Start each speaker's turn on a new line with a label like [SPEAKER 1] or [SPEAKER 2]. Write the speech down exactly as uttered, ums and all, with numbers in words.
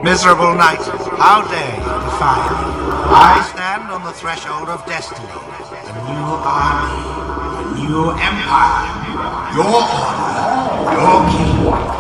[SPEAKER 1] Miserable knight, how dare you defy me? I stand on the threshold of destiny. A new army, a new empire. Your order, your king.